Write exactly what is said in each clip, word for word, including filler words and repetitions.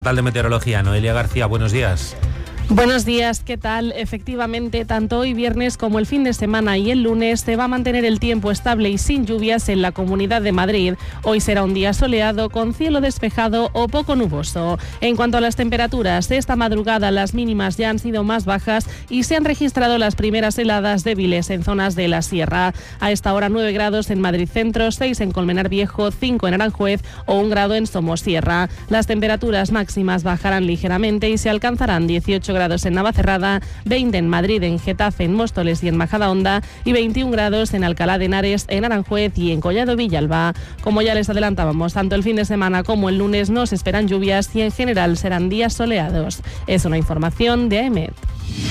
Tal de Meteorología, Noelia García, buenos días. Buenos días, ¿qué tal? Efectivamente, tanto hoy viernes como el fin de semana y el lunes se va a mantener el tiempo estable y sin lluvias en la Comunidad de Madrid. Hoy será un día soleado con cielo despejado o poco nuboso. En cuanto a las temperaturas, esta madrugada las mínimas ya han sido más bajas y se han registrado las primeras heladas débiles en zonas de la sierra. A esta hora nueve grados en Madrid Centro, seis en Colmenar Viejo, cinco en Aranjuez o un grado en Somosierra. Las temperaturas máximas bajarán ligeramente y se alcanzarán dieciocho grados en Navacerrada, veinte en Madrid, en Getafe, en Móstoles y en Majadahonda y veintiún grados en Alcalá de Henares, en Aranjuez y en Collado Villalba. Como ya les adelantábamos, tanto el fin de semana como el lunes no se esperan lluvias y en general serán días soleados. Es una información de A E M E T.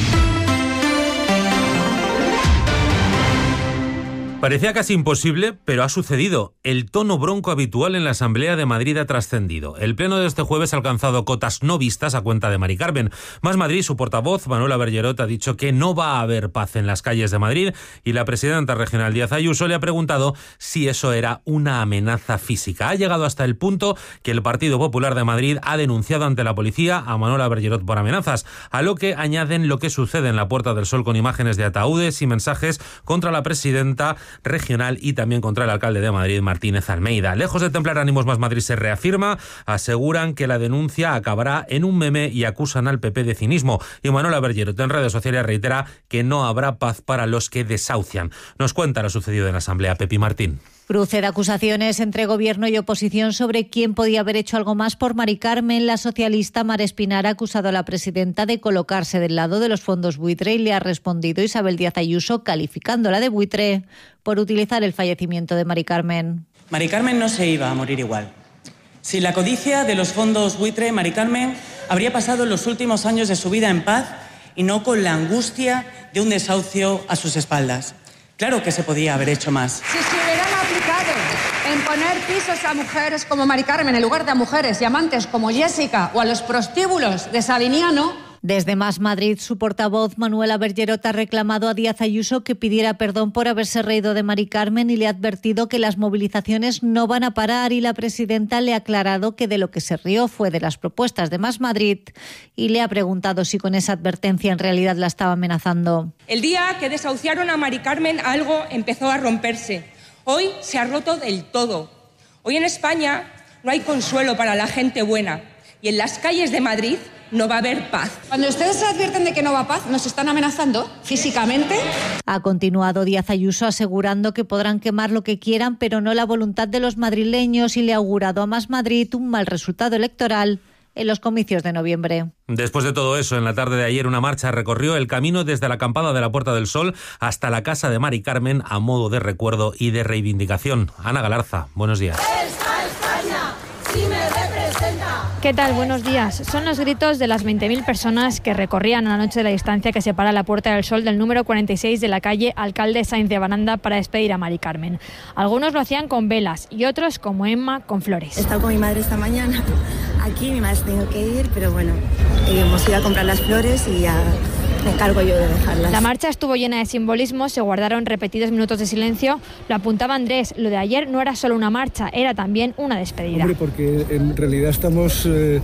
Parecía casi imposible, pero ha sucedido. El tono bronco habitual en la Asamblea de Madrid ha trascendido. El pleno de este jueves ha alcanzado cotas no vistas a cuenta de Mari Carmen. Más Madrid, su portavoz, Manuela Bergerot, ha dicho que no va a haber paz en las calles de Madrid y la presidenta regional Díaz Ayuso le ha preguntado si eso era una amenaza física. Ha llegado hasta el punto que el Partido Popular de Madrid ha denunciado ante la policía a Manuela Bergerot por amenazas, a lo que añaden lo que sucede en la Puerta del Sol con imágenes de ataúdes y mensajes contra la presidenta regional y también contra el alcalde de Madrid, Martínez Almeida. Lejos de templar ánimos, Más Madrid se reafirma, aseguran que la denuncia acabará en un meme y acusan al P P de cinismo. Y Manuela Bergerot en redes sociales reitera que no habrá paz para los que desahucian. Nos cuenta lo sucedido en la Asamblea, Pepi Martín. Cruce de acusaciones entre gobierno y oposición sobre quién podía haber hecho algo más por Mari Carmen. La socialista Mar Espinar ha acusado a la presidenta de colocarse del lado de los fondos buitre y le ha respondido Isabel Díaz Ayuso calificándola de buitre por utilizar el fallecimiento de Mari Carmen. Mari Carmen no se iba a morir igual. Sin la codicia de los fondos buitre, Mari Carmen habría pasado los últimos años de su vida en paz y no con la angustia de un desahucio a sus espaldas. Claro que se podía haber hecho más. Si se hubieran aplicado en poner pisos a mujeres como Mari Carmen en lugar de a mujeres y amantes como Jessica o a los prostíbulos de Sabiniano. Desde Más Madrid, su portavoz Manuela Bergerot ha reclamado a Díaz Ayuso que pidiera perdón por haberse reído de Mari Carmen y le ha advertido que las movilizaciones no van a parar, y la presidenta le ha aclarado que de lo que se rió fue de las propuestas de Más Madrid y le ha preguntado si con esa advertencia en realidad la estaba amenazando. El día que desahuciaron a Mari Carmen algo empezó a romperse. Hoy se ha roto del todo. Hoy en España no hay consuelo para la gente buena y en las calles de Madrid no va a haber paz. Cuando ustedes se advierten de que no va a paz, ¿nos están amenazando físicamente? Ha continuado Díaz Ayuso asegurando que podrán quemar lo que quieran, pero no la voluntad de los madrileños, y le ha augurado a Más Madrid un mal resultado electoral en los comicios de noviembre. Después de todo eso, en la tarde de ayer una marcha recorrió el camino desde la acampada de la Puerta del Sol hasta la casa de Mari Carmen a modo de recuerdo y de reivindicación. Ana Galarza, buenos días. ¡Esta España sí me representa! ¿Qué tal? Buenos días. Son los gritos de las veinte mil personas que recorrían a la noche de la distancia que separa la Puerta del Sol del número cuarenta y seis de la calle Alcalde Sáenz de Baranda para despedir a Mari Carmen. Algunos lo hacían con velas y otros, como Emma, con flores. He estado con mi madre esta mañana. Aquí mi madre se tengo que ir, pero bueno, hemos ido a comprar las flores y ya me encargo yo de dejarlas. La marcha estuvo llena de simbolismo, se guardaron repetidos minutos de silencio. Lo apuntaba Andrés, lo de ayer no era solo una marcha, era también una despedida. Hombre, porque en realidad estamos eh,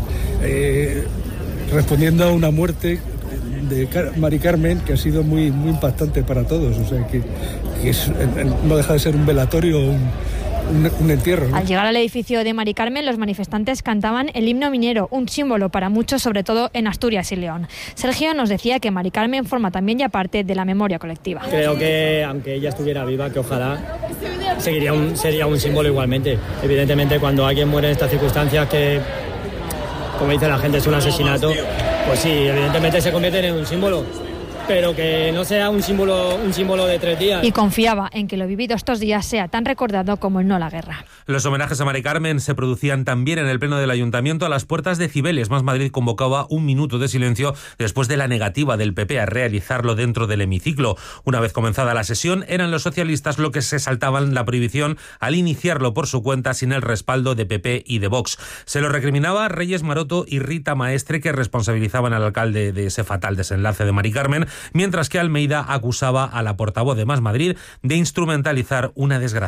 eh, respondiendo a una muerte de Car- Mari Carmen que ha sido muy, muy impactante para todos. O sea, que, que es, no deja de ser un velatorio, un Un, un entierro, ¿no? Al llegar al edificio de Mari Carmen, los manifestantes cantaban el himno minero, un símbolo para muchos, sobre todo en Asturias y León. Sergio nos decía que Mari Carmen forma también ya parte de la memoria colectiva. Creo que, aunque ella estuviera viva, que ojalá seguiría un, sería un símbolo igualmente. Evidentemente, cuando alguien muere en estas circunstancias, que, como dice la gente, es un asesinato, pues sí, evidentemente se convierte en un símbolo. Pero que no sea un símbolo, un símbolo de tres días. Y confiaba en que lo vivido estos días sea tan recordado como el no a la guerra. Los homenajes a Mari Carmen se producían también en el pleno del Ayuntamiento a las puertas de Cibeles. Más Madrid convocaba un minuto de silencio después de la negativa del P P a realizarlo dentro del hemiciclo. Una vez comenzada la sesión, eran los socialistas los que se saltaban la prohibición al iniciarlo por su cuenta sin el respaldo de P P y de Vox. Se lo recriminaba Reyes Maroto y Rita Maestre, que responsabilizaban al alcalde de ese fatal desenlace de Mari Carmen, mientras que Almeida acusaba a la portavoz de Más Madrid de instrumentalizar una desgracia.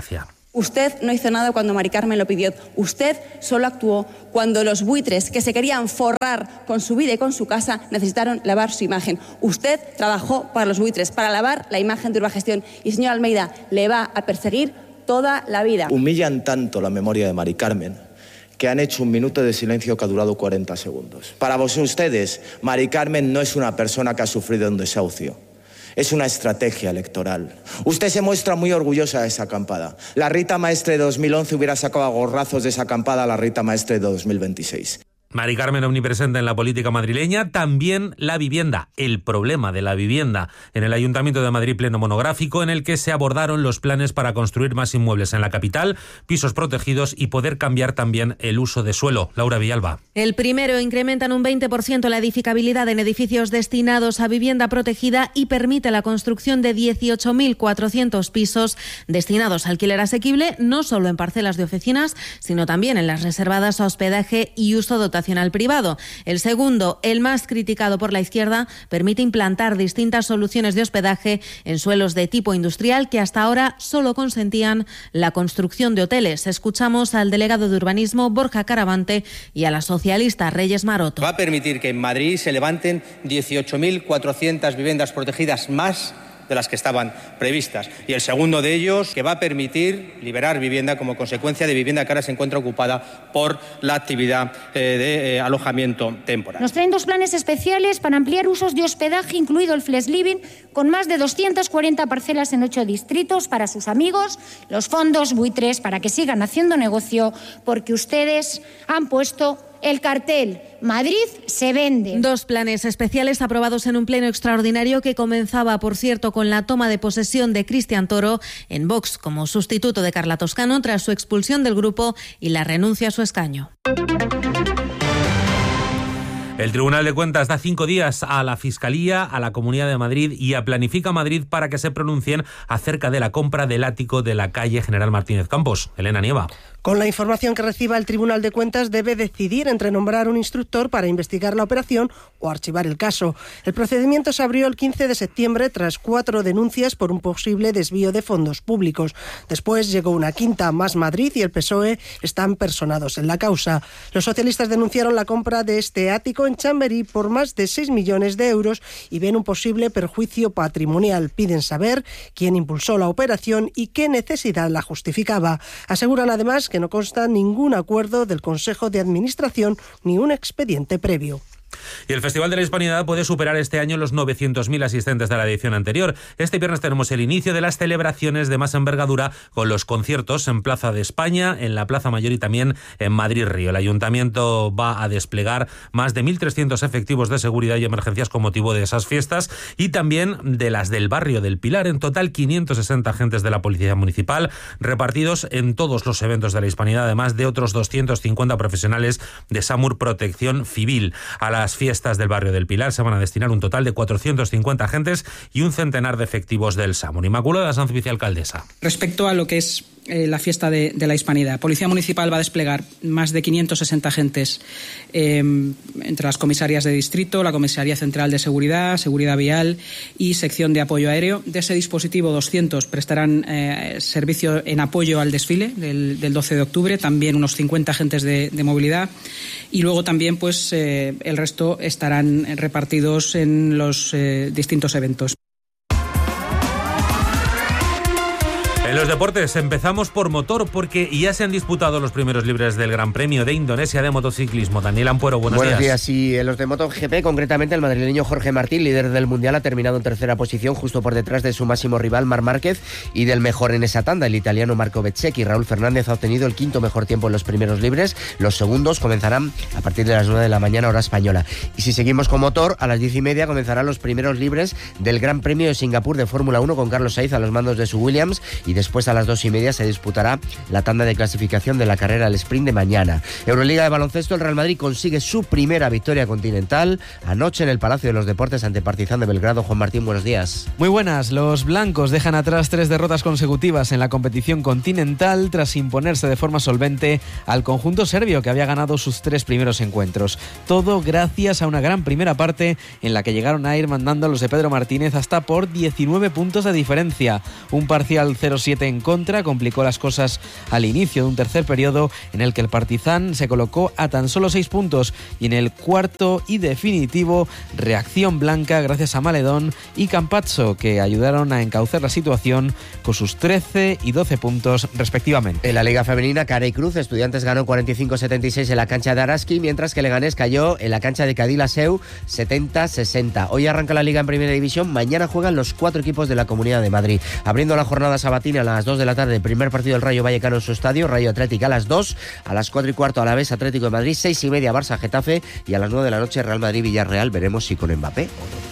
Usted no hizo nada cuando Mari Carmen lo pidió. Usted solo actuó cuando los buitres que se querían forrar con su vida y con su casa necesitaron lavar su imagen. Usted trabajó para los buitres, para lavar la imagen de Urbagestión. Y, señor Almeida, le va a perseguir toda la vida. Humillan tanto la memoria de Mari Carmen que han hecho un minuto de silencio que ha durado cuarenta segundos. Para vos, ustedes, Mari Carmen no es una persona que ha sufrido un desahucio. Es una estrategia electoral. Usted se muestra muy orgullosa de esa acampada. La Rita Maestre de dos mil once hubiera sacado a gorrazos de esa acampada a la Rita Maestre de dos mil veintiséis. Mari Carmen omnipresente en la política madrileña, también la vivienda, el problema de la vivienda. En el Ayuntamiento de Madrid, pleno monográfico en el que se abordaron los planes para construir más inmuebles en la capital, pisos protegidos y poder cambiar también el uso de suelo. Laura Villalba. El primero incrementa en un veinte por ciento la edificabilidad en edificios destinados a vivienda protegida y permite la construcción de dieciocho mil cuatrocientos pisos destinados a alquiler asequible, no solo en parcelas de oficinas, sino también en las reservadas a hospedaje y uso dotacional privado. El segundo, el más criticado por la izquierda, permite implantar distintas soluciones de hospedaje en suelos de tipo industrial que hasta ahora solo consentían la construcción de hoteles. Escuchamos al delegado de urbanismo Borja Caravante y a la socialista Reyes Maroto. Va a permitir que en Madrid se levanten dieciocho mil cuatrocientas viviendas protegidas más de las que estaban previstas. Y el segundo de ellos, que va a permitir liberar vivienda como consecuencia de vivienda que ahora se encuentra ocupada por la actividad eh, de eh, alojamiento temporal. Nos traen dos planes especiales para ampliar usos de hospedaje, incluido el Flex Living, con más de doscientas cuarenta parcelas en ocho distritos para sus amigos, los fondos buitres, para que sigan haciendo negocio, porque ustedes han puesto el cartel Madrid se vende. Dos planes especiales aprobados en un pleno extraordinario que comenzaba, por cierto, con la toma de posesión de Cristian Toro en Vox como sustituto de Carla Toscano tras su expulsión del grupo y la renuncia a su escaño. El Tribunal de Cuentas da cinco días a la Fiscalía, a la Comunidad de Madrid y a Planifica Madrid para que se pronuncien acerca de la compra del ático de la calle General Martínez Campos. Elena Nieva. Con la información que reciba el Tribunal de Cuentas debe decidir entre nombrar un instructor para investigar la operación o archivar el caso. El procedimiento se abrió el quince de septiembre tras cuatro denuncias por un posible desvío de fondos públicos. Después llegó una quinta, Más Madrid y el P S O E están personados en la causa. Los socialistas denunciaron la compra de este ático en Chamberí por más de seis millones de euros y ven un posible perjuicio patrimonial. Piden saber quién impulsó la operación y qué necesidad la justificaba. Aseguran además que no consta ningún acuerdo del Consejo de Administración ni un expediente previo. Y el Festival de la Hispanidad puede superar este año los novecientos mil asistentes de la edición anterior. Este viernes tenemos el inicio de las celebraciones de más envergadura con los conciertos en Plaza de España, en la Plaza Mayor y también en Madrid-Río. El Ayuntamiento va a desplegar más de mil trescientos efectivos de seguridad y emergencias con motivo de esas fiestas y también de las del barrio del Pilar. En total, quinientos sesenta agentes de la Policía Municipal repartidos en todos los eventos de la Hispanidad, además de otros doscientos cincuenta profesionales de SAMUR Protección Civil. A las fiestas del barrio del Pilar se van a destinar un total de cuatrocientos cincuenta agentes y un centenar de efectivos del SAMUR. Inmaculada Sanz, vicealcaldesa. Respecto a lo que es eh, la fiesta de, de la Hispanidad, Policía Municipal va a desplegar más de quinientos sesenta agentes eh, entre las comisarias de distrito, la Comisaría Central de Seguridad, Seguridad Vial y Sección de Apoyo Aéreo. De ese dispositivo, doscientos prestarán eh, servicio en apoyo al desfile del, del doce de octubre, también unos cincuenta agentes de, de movilidad y luego también pues eh, el resto estarán repartidos en los eh, distintos eventos. En los deportes empezamos por motor porque ya se han disputado los primeros libres del Gran Premio de Indonesia de motociclismo. Daniel Ampuero, buenos, buenos días. Buenos días. Y en los de MotoGP, concretamente el madrileño Jorge Martín, líder del Mundial, ha terminado en tercera posición, justo por detrás de su máximo rival Marc Márquez y del mejor en esa tanda, el italiano Marco Bezzecchi. Raúl Fernández ha obtenido el quinto mejor tiempo en los primeros libres. Los segundos comenzarán a partir de las nueve de la mañana, hora española. Y si seguimos con motor, a las diez y media comenzarán los primeros libres del Gran Premio de Singapur de Fórmula uno con Carlos Sainz a los mandos de su Williams y después a las dos y media se disputará la tanda de clasificación de la carrera al sprint de mañana. Euroliga de baloncesto, el Real Madrid consigue su primera victoria continental anoche en el Palacio de los Deportes ante Partizan de Belgrado. Juan Martín, buenos días. Muy buenas. Los blancos dejan atrás tres derrotas consecutivas en la competición continental tras imponerse de forma solvente al conjunto serbio que había ganado sus tres primeros encuentros. Todo gracias a una gran primera parte en la que llegaron a ir mandando a los de Pedro Martínez hasta por diecinueve puntos de diferencia. Un parcial cero siete siete en contra, complicó las cosas al inicio de un tercer periodo en el que el Partizan se colocó a tan solo seis puntos y en el cuarto y definitivo reacción blanca gracias a Maledón y Campazzo, que ayudaron a encauzar la situación con sus trece y doce puntos respectivamente. En la Liga Femenina, Carey Cruz, Estudiantes ganó cuarenta y cinco a setenta y seis en la cancha de Araski, mientras que Leganés cayó en la cancha de Cadillaceu setenta a sesenta. Hoy arranca la Liga en Primera División, mañana juegan los cuatro equipos de la Comunidad de Madrid. Abriendo la jornada sabatina a las dos de la tarde, primer partido del Rayo Vallecano en su estadio, Rayo Atlético a las dos, a las cuatro y cuarto Alavés Atlético de Madrid, seis y media Barça Getafe y a las nueve de la noche Real Madrid Villarreal. Veremos si con Mbappé o no.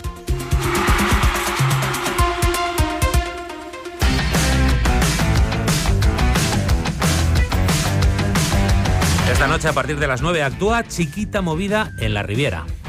Esta noche a partir de las nueve actúa Chiquita Movida en la Riviera.